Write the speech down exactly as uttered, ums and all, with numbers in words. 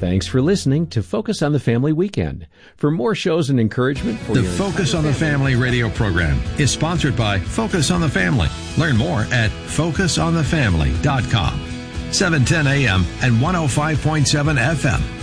Thanks for listening to Focus on the Family Weekend. For more shows and encouragement for the your Focus on the Family radio program is sponsored by Focus on the Family. Learn more at focus on the family dot com. seven ten a.m. and one oh five point seven F M.